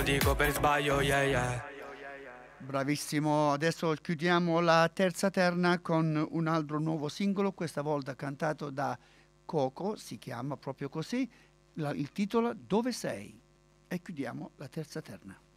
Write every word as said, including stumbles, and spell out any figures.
Dico per sbaglio, yeah yeah. Bravissimo, adesso chiudiamo la terza terna con un altro nuovo singolo, questa volta cantato da Coco, si chiama proprio così, la- il titolo Dove sei? E chiudiamo la terza terna.